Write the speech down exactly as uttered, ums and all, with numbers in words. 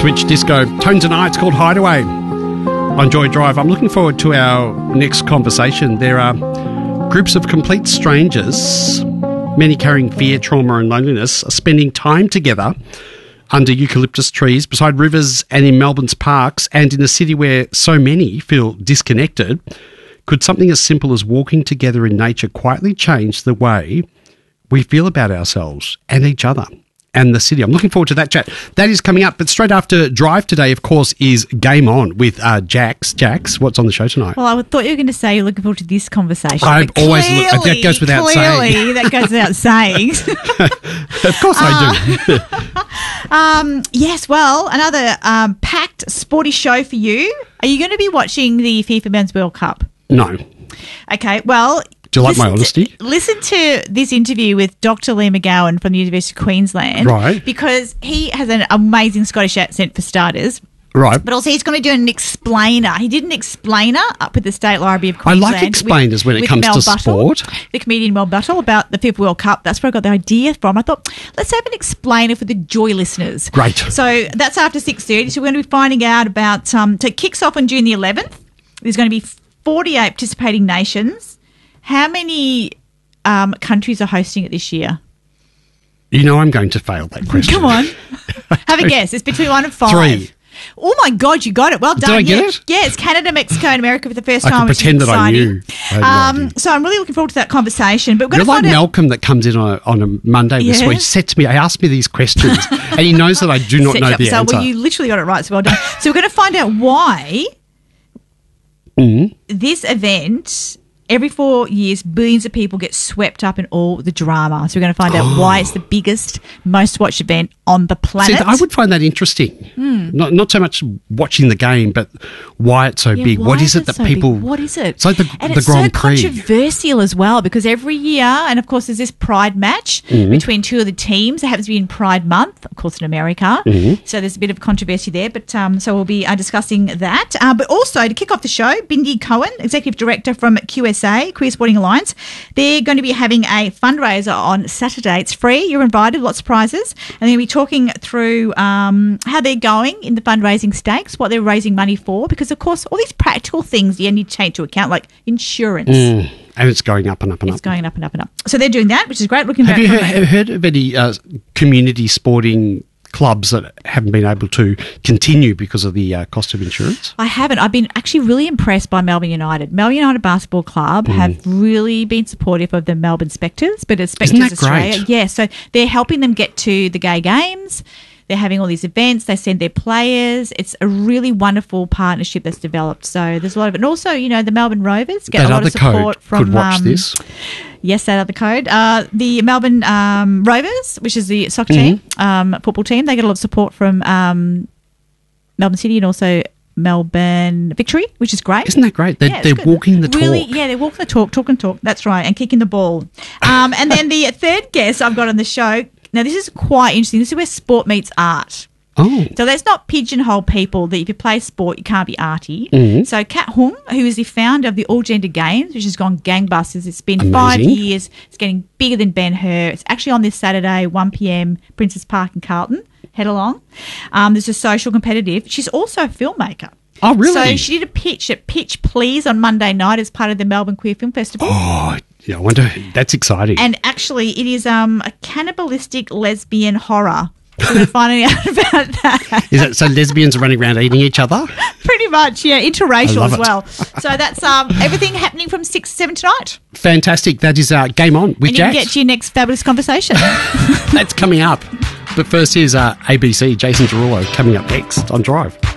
Switch Disco. Tone tonight, it's called Hideaway on Joy Drive. I'm looking forward to our next conversation. There are groups of complete strangers, many carrying fear, trauma and loneliness, are spending time together under eucalyptus trees, beside rivers and in Melbourne's parks, and in a city where so many feel disconnected. Could something as simple as walking together in nature quietly change the way we feel about ourselves and each other and the city? I'm looking forward to that chat. That is coming up. But straight after Drive today, of course, is Game On with uh, Jax. Jax, what's on the show tonight? Well, I thought you were going to say you're looking forward to this conversation. I always look. That goes without clearly, saying. that goes without saying. Of course I do. um, yes, well, another um, packed sporty show for you. Are you going to be watching the FIFA Men's World Cup? No. Okay, well... Do you like my honesty? To, listen to this interview with Doctor Lee McGowan from the University of Queensland. Right. Because he has an amazing Scottish accent for starters. Right. But also he's going to do an explainer. He did an explainer up at the State Library of Queensland. I like explainers with, when it comes Mel to Buttle, sport. The comedian Mel Buttle, about the FIFA World Cup. That's where I got the idea from. I thought, let's have an explainer for the Joy listeners. Great. So that's after six thirty. So we're going to be finding out about, um, so it kicks off on June the eleventh. There's going to be forty-eight participating nations. How many um, countries are hosting it this year? You know I'm going to fail that question. Come on. Have a guess. It's between one and five. Three. Oh, my God, you got it. Well done. Did I get yeah. it? Yeah, it's Canada, Mexico and America for the first I time. could which pretend is that I exciting. knew. I had no Um, idea. so I'm really looking forward to that conversation. But we're You're going like to find Malcolm that comes in on a, on a Monday this Yeah. week, said to me, I asked me these questions, and he knows that I do not set know you up. the so, answer. Well, you literally got it right, so well done. So we're going to find out why Mm. this event... Every four years, billions of people get swept up in all the drama. So we're going to find out why it's the biggest, most watched event on the planet. See, I would find that interesting. Hmm. Not not so much watching the game, but why it's so Yeah, big. why What is it that so people... big? What is it? It's like the, and the it's Grand so Prix. controversial as well, because every year, and of course there's this Pride match Mm-hmm. between two of the teams. It happens to be in Pride Month, of course, in America. Mm-hmm. So there's a bit of controversy there. But um, so we'll be uh, discussing that. Uh, but also, to kick off the show, Bindi Cohen, Executive Director from Q S A, Queer Sporting Alliance. They're going to be having a fundraiser on Saturday. It's free. You're invited. Lots of prizes. And they're going to be talking through um, how they're going in the fundraising stakes, what they're raising money for, because, of course, all these practical things you need to take into account, like insurance. Mm, and it's going up and up and It's up. going up and up and up. So they're doing that, which is great. Looking Have back you from heard, it. heard of any uh, community sporting clubs that haven't been able to continue because of the uh, cost of insurance? I haven't. I've been actually really impressed by Melbourne United. Melbourne United Basketball Club have really been supportive of the Melbourne Spectres, but as Spectres that Australia, great? yeah. So they're helping them get to the gay games. They're having all these events. They send their players. It's a really wonderful partnership that's developed. So there's a lot of it. And also, you know, the Melbourne Rovers get That a lot other of support code from. could watch um, this. Yes, that other code. Uh, the Melbourne um, Rovers, which is the soccer Mm-hmm. team, um, football team, they get a lot of support from um, Melbourne City and also Melbourne Victory, which is great. Isn't that great? They're, Yeah, it's they're good. walking the Really, talk. yeah, they're walking the talk, talk and talk. That's right, and kicking the ball. Um, and then the third guest I've got on the show. Now, this is quite interesting. This is where sport meets art. Oh, So let's not pigeonhole people that if you play sport, you can't be arty. Mm-hmm. So Kat Hung, who is the founder of the All Gender Games, which has gone gangbusters. It's been five Amazing. years. It's getting bigger than Ben-Hur. It's actually on this Saturday, one p.m, Princess Park in Carlton. Head along. Um, there's a social competitive. She's also a filmmaker. Oh, really? So she did a pitch at Pitch Please on Monday night as part of the Melbourne Queer Film Festival. oh, yeah, I wonder. That's exciting. And actually, it is um, a cannibalistic lesbian horror. So we're finding out about that. Is it so lesbians are running around eating each other? Pretty much, yeah, I interracial love as it. well. So that's um, everything happening from six to seven tonight. Fantastic. That is uh, Game On with And you can Jax. get to your next fabulous conversation. That's coming up. But first, here's uh, A B C, Jason Derulo, coming up next on Drive.